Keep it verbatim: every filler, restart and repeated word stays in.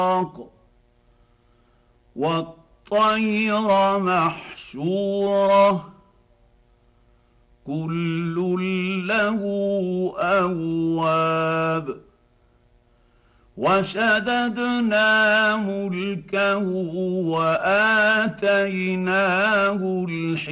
والطير محشوره كل له اواب وشددنا ملكه واتيناه الحكمه